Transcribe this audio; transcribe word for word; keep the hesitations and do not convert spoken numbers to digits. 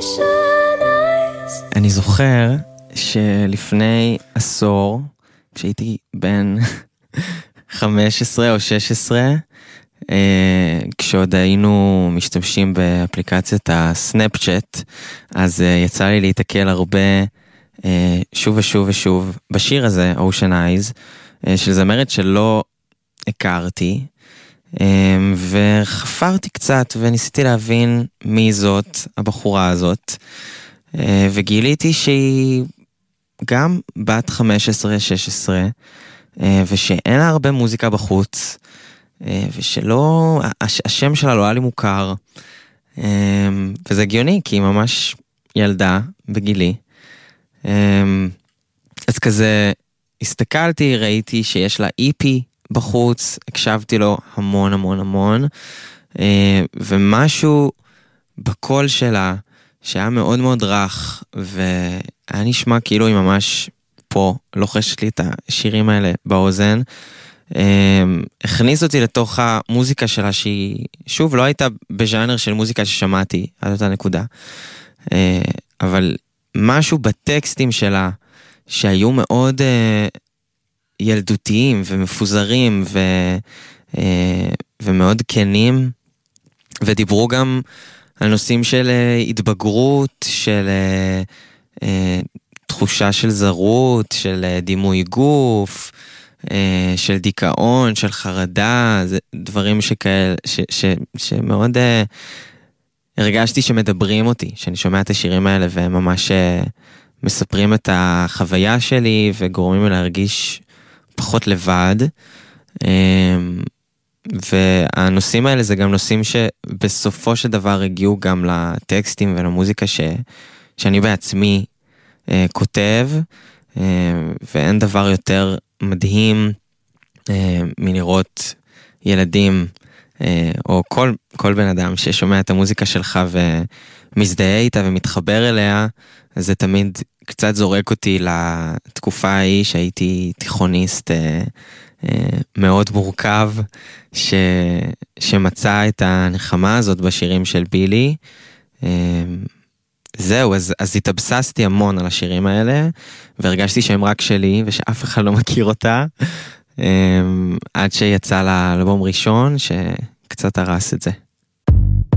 אני זוכר שלפני עשור, כשהייתי בן חמש עשרה או שש עשרה, כשעוד היינו משתמשים באפליקציית הסנאפצ'אט, אז יצא לי להתקל הרבה שוב ושוב ושוב בשיר הזה, Ocean Eyes, של זמרת שלא הכרתי, וחפרתי קצת וניסיתי להבין מי זאת, הבחורה הזאת, וגיליתי שהיא גם בת חמש עשרה שש עשרה, ושאין לה הרבה מוזיקה בחוץ, ושלא, השם שלה לא היה לי מוכר, וזה הגיוני, כי היא ממש ילדה בגילי. אז כזה הסתכלתי, ראיתי שיש לה אי פי בחוץ, הקשבתי לו המון המון המון, ומשהו בקול שלה, שהיה מאוד מאוד רך, והיה נשמע כאילו היא ממש פה, לוחשת לי את השירים האלה באוזן, הכניס אותי לתוך המוזיקה שלה, שהיא, שוב, לא הייתה בז'אנר של מוזיקה ששמעתי, עד אותה נקודה, אבל משהו בטקסטים שלה, שהיו מאוד ילדותיים ומפוזרים, ו, ומאוד כנים, ודיברו גם על נושאים של התבגרות, של תחושה של זרות, של דימוי גוף, של דיכאון, של חרדה, זה דברים שכאלה, ש, ש, שמאוד הרגשתי שמדברים אותי, שאני שומע את השירים האלה, והם ממש מספרים את החוויה שלי, וגורמים לי להרגיש פחות לבד. והנושאים האלה זה גם נושאים שבסופו של דבר הגיעו גם לטקסטים ולמוזיקה ש, שאני בעצמי אה, כותב, אה, ואין דבר יותר מדהים אה, מלראות ילדים, אה, או כל, כל בן אדם ששומע את המוזיקה שלך ומזדהה איתה ומתחבר אליה, זה תמיד קצת זורק אותי לתקופה ההיא שהייתי תיכוניסט אה, מאוד מורכב, ש... שמצא את הנחמה הזאת בשירים של בילי. זהו, אז, אז התאבססתי המון על השירים האלה, והרגשתי שהם רק שלי, ושאף אחד לא מכיר אותה, עד שיצא לאלבום ראשון, שקצת הרס את זה.